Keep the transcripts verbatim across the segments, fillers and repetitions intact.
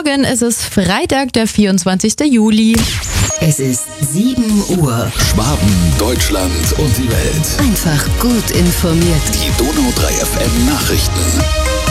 Morgen, es ist Freitag, der vierundzwanzigster Juli. Es ist sieben Uhr. Schwaben, Deutschland und die Welt. Einfach gut informiert. Die Donau drei F M Nachrichten.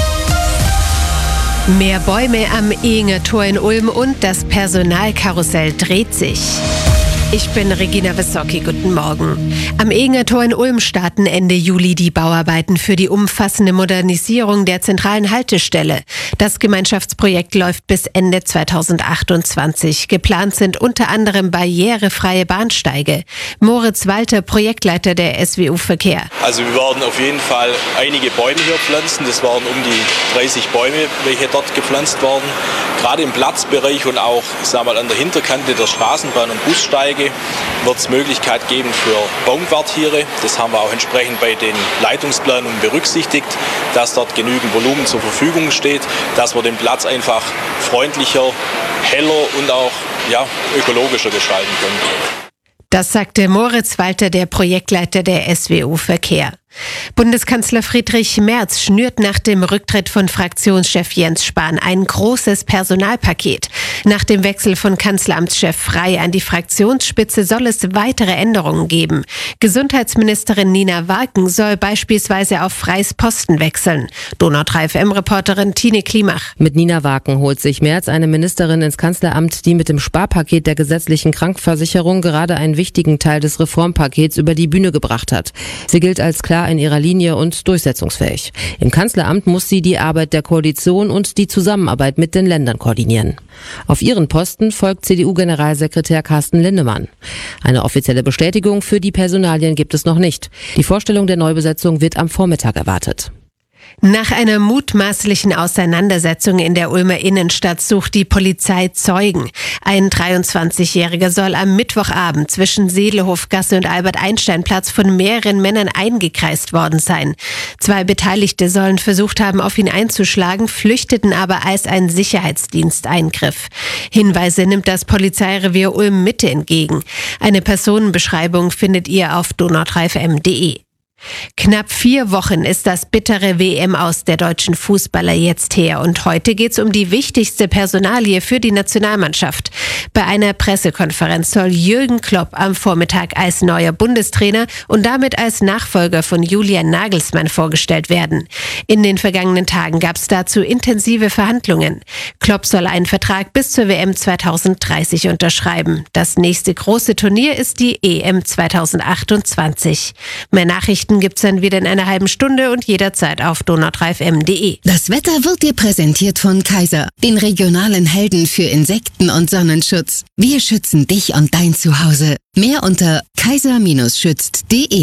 Mehr Bäume am Ehinger Tor in Ulm und das Personalkarussell dreht sich. Ich bin Regina Wissocki, guten Morgen. Am Ehinger Tor in Ulm starten Ende Juli die Bauarbeiten für die umfassende Modernisierung der zentralen Haltestelle. Das Gemeinschaftsprojekt läuft bis Ende zweitausendachtundzwanzig. Geplant sind unter anderem barrierefreie Bahnsteige. Moritz Walter, Projektleiter der S W U Verkehr. Also wir werden auf jeden Fall einige Bäume hier pflanzen. Das waren um die dreißig Bäume, welche dort gepflanzt werden. Gerade im Platzbereich und auch, ich sag mal, an der Hinterkante der Straßenbahn- und Bussteige wird es Möglichkeit geben für Baumquartiere. Das haben wir auch entsprechend bei den Leitungsplanungen berücksichtigt, dass dort genügend Volumen zur Verfügung steht, dass wir den Platz einfach freundlicher, heller und auch ja, ökologischer gestalten können. Das sagte Moritz Walter, der Projektleiter der S W U Verkehr. Bundeskanzler Friedrich Merz schnürt nach dem Rücktritt von Fraktionschef Jens Spahn ein großes Personalpaket. Nach dem Wechsel von Kanzleramtschef Frey an die Fraktionsspitze soll es weitere Änderungen geben. Gesundheitsministerin Nina Wagen soll beispielsweise auf Freys Posten wechseln. Donau drei F M-Reporterin Tine Klimach. Mit Nina Wagen holt sich Merz eine Ministerin ins Kanzleramt, die mit dem Sparpaket der gesetzlichen Krankenversicherung gerade einen wichtigen Teil des Reformpakets über die Bühne gebracht hat. Sie gilt als klar in ihrer Linie und durchsetzungsfähig. Im Kanzleramt muss sie die Arbeit der Koalition und die Zusammenarbeit mit den Ländern koordinieren. Auf ihren Posten folgt C D U-Generalsekretär Carsten Lindemann. Eine offizielle Bestätigung für die Personalien gibt es noch nicht. Die Vorstellung der Neubesetzung wird am Vormittag erwartet. Nach einer mutmaßlichen Auseinandersetzung in der Ulmer Innenstadt sucht die Polizei Zeugen. Ein dreiundzwanzigjähriger soll am Mittwochabend zwischen Seelehofgasse und Albert-Einstein-Platz von mehreren Männern eingekreist worden sein. Zwei Beteiligte sollen versucht haben, auf ihn einzuschlagen, flüchteten aber, als ein Sicherheitsdienst eingriff. Hinweise nimmt das Polizeirevier Ulm Mitte entgegen. Eine Personenbeschreibung findet ihr auf donau drei f m punkt d e. Knapp vier Wochen ist das bittere W M-Aus der deutschen Fußballer jetzt her und heute geht's um die wichtigste Personalie für die Nationalmannschaft. Bei einer Pressekonferenz soll Jürgen Klopp am Vormittag als neuer Bundestrainer und damit als Nachfolger von Julian Nagelsmann vorgestellt werden. In den vergangenen Tagen gab's dazu intensive Verhandlungen. Klopp soll einen Vertrag bis zur W M zweitausenddreißig unterschreiben. Das nächste große Turnier ist die E M zweitausendachtundzwanzig. Mehr Nachrichten gibt's dann wieder in einer halben Stunde und jederzeit auf donau drei f m punkt d e. Das Wetter wird dir präsentiert von Kaiser, den regionalen Helden für Insekten- und Sonnenschutz. Wir schützen dich und dein Zuhause. Mehr unter kaiser schützt punkt d e.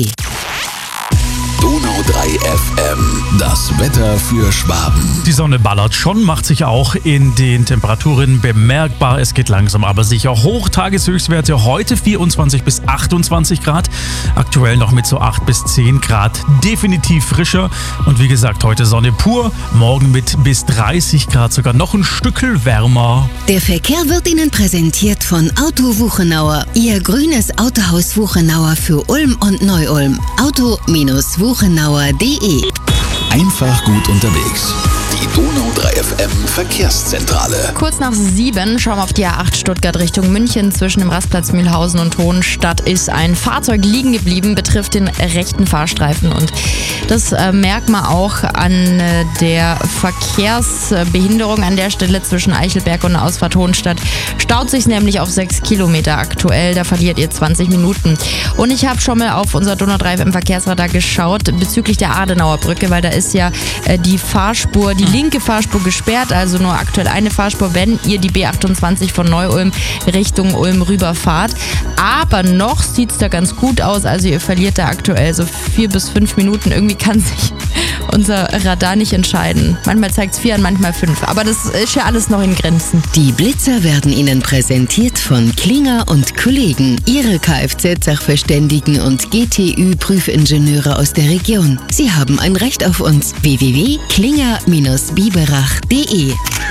Donau drei F M, das Wetter für Schwaben. Die Sonne ballert schon, macht sich auch in den Temperaturen bemerkbar. Es geht langsam aber sicher hoch. Tageshöchstwerte heute vierundzwanzig bis achtundzwanzig Grad. Aktuell noch mit so acht bis zehn Grad. Definitiv frischer. Und wie gesagt, heute Sonne pur. Morgen mit bis dreißig Grad, sogar noch ein Stückel wärmer. Der Verkehr wird Ihnen präsentiert von Auto Wuchenauer. Ihr grünes Autohaus Wuchenauer für Ulm und Neu-Ulm. Auto wuchenauer punkt d e. Einfach gut unterwegs. Die Donau drei F M Verkehrszentrale. Kurz nach sieben schauen wir auf die A acht Stuttgart Richtung München. Zwischen dem Rastplatz Mühlhausen und Hohenstadt ist ein Fahrzeug liegen geblieben, betrifft den rechten Fahrstreifen. Und das äh, merkt man auch an äh, der Verkehrsbehinderung an der Stelle zwischen Eichelberg und Ausfahrt Hohenstadt. Staut sich nämlich auf sechs Kilometer aktuell. Da verliert ihr zwanzig Minuten. Und ich habe schon mal auf unser Donau drei F M Verkehrsradar geschaut bezüglich der Adenauer Brücke, weil da ist ja äh, die Fahrspur, die linke Fahrspur gesperrt, also nur aktuell eine Fahrspur, wenn ihr die B achtundzwanzig von Neu-Ulm Richtung Ulm rüberfahrt. Aber noch sieht es da ganz gut aus, also ihr verliert da aktuell so vier bis fünf Minuten. Irgendwie kann sich unser Radar nicht entscheiden. Manchmal zeigt es vier an, manchmal fünf. Aber das ist ja alles noch in Grenzen. Die Blitzer werden Ihnen präsentiert von Klinger und Kollegen. Ihre Kfz-Sachverständigen und G T Ü-Prüfingenieure aus der Region. Sie haben ein Recht auf uns. w w w punkt klinger biberach punkt d e.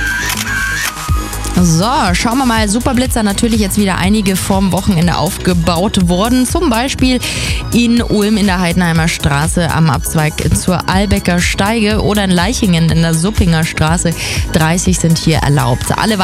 So, schauen wir mal. Superblitzer natürlich jetzt wieder einige vorm Wochenende aufgebaut worden. Zum Beispiel in Ulm in der Heidenheimer Straße am Abzweig zur Albecker Steige oder in Leichingen in der Suppinger Straße. dreißig sind hier erlaubt. Alle